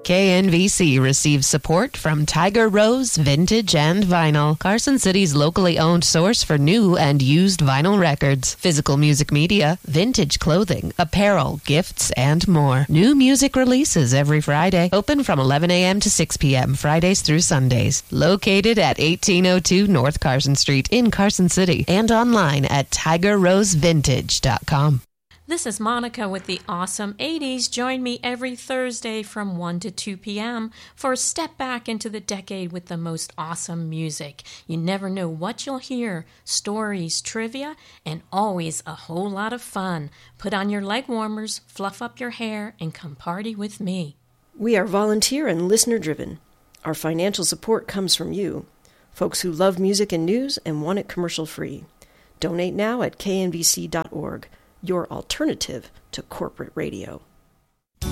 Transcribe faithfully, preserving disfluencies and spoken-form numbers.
K N V C receives support from Tiger Rose Vintage and Vinyl, Carson City's locally owned source for new and used vinyl records, physical music media, vintage clothing, apparel, gifts, and more. New music releases every Friday. Open from eleven a.m. to six p.m. Fridays through Sundays. Located at eighteen oh two North Carson Street in Carson City and online at tiger rose vintage dot com. This is Monica with the Awesome eighties. Join me every Thursday from one to two p.m. for a step back into the decade with the most awesome music. You never know what you'll hear. Stories, trivia, and always a whole lot of fun. Put on your leg warmers, fluff up your hair, and come party with me. We are volunteer and listener-driven. Our financial support comes from you, folks who love music and news and want it commercial-free. Donate now at k n b c dot org. Your alternative to corporate radio.